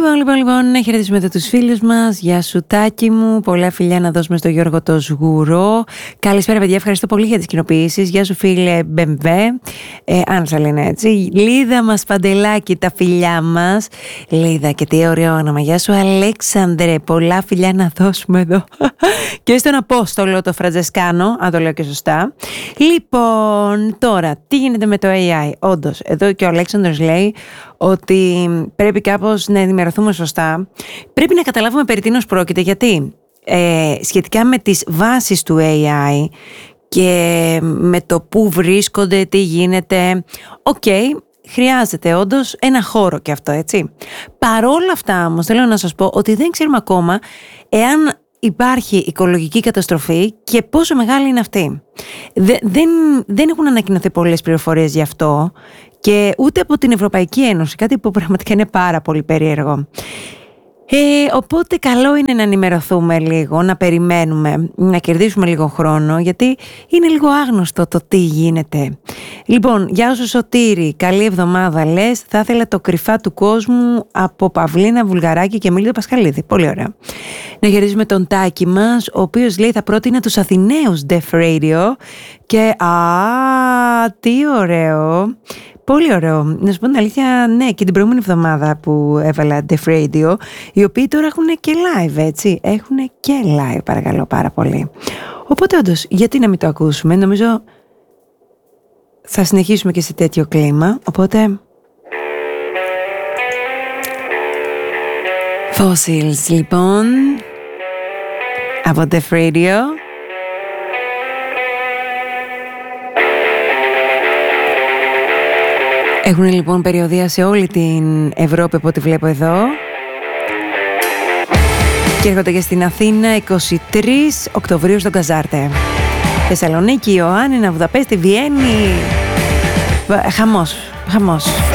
Λοιπόν, να χαιρετήσουμε εδώ τους φίλους μας. Γεια σου Τάκη μου, πολλά φιλιά να δώσουμε στο Γιώργο το Σγουρό. Καλησπέρα παιδιά, ευχαριστώ πολύ για τις κοινοποιήσεις. Γεια σου φίλε Μπεμβέ, αν σε λένε έτσι. Λίδα μας Παντελάκη, τα φιλιά μας. Λίδα, και τι ωραίο όνομα. Γεια σου Αλέξανδρε, πολλά φιλιά να δώσουμε εδώ. Και στον Απόστολο το Φραντζεσκάνο, αν το λέω και σωστά. Λοιπόν, τώρα, τι γίνεται με το AI? Όντως, εδώ και ο Αλέξανδρος λέει ότι πρέπει κάπως να ενημερωθούμε σωστά. Πρέπει να καταλάβουμε περί τίνος πρόκειται, γιατί σχετικά με τις βάσεις του AI και με το πού βρίσκονται, τι γίνεται, χρειάζεται όντως ένα χώρο και αυτό, έτσι. Παρόλα αυτά όμως θέλω να σας πω ότι δεν ξέρουμε ακόμα εάν υπάρχει οικολογική καταστροφή και πόσο μεγάλη είναι αυτή. Δεν έχουν ανακοινωθεί πολλές πληροφορίες γι' αυτό και ούτε από την Ευρωπαϊκή Ένωση, κάτι που πραγματικά είναι πάρα πολύ περίεργο. Οπότε καλό είναι να ενημερωθούμε λίγο, να περιμένουμε, να κερδίσουμε λίγο χρόνο, γιατί είναι λίγο άγνωστο το τι γίνεται. Λοιπόν, γεια σου Σωτήρη, καλή εβδομάδα λες. Θα ήθελα το κρυφά του κόσμου από Παυλίνα Βουλγαράκη και Μίλιο Πασχαλίδη. Πολύ ωραία. Να χαιρετήσουμε τον Τάκη μας, ο οποίος λέει θα πρότεινα τους Αθηναίους Def Radio και τι ωραίο. Πολύ ωραίο. Να σου πω την αλήθεια, ναι, και την προηγούμενη εβδομάδα που έβαλα Def Radio, οι οποίοι τώρα έχουν και live, έτσι. Έχουν και live, παρακαλώ πάρα πολύ. Οπότε όντως, γιατί να μην το ακούσουμε? Νομίζω θα συνεχίσουμε και σε τέτοιο κλίμα, οπότε... Fossils, λοιπόν, από Def Radio. Έχουν λοιπόν περιοδεία σε όλη την Ευρώπη από ό,τι βλέπω εδώ. Και έρχονται και στην Αθήνα 23 Οκτωβρίου στον Καζάρτε. Θεσσαλονίκη, Ιωάννινα, Βουδαπέστη, Βιέννη. Χαμός.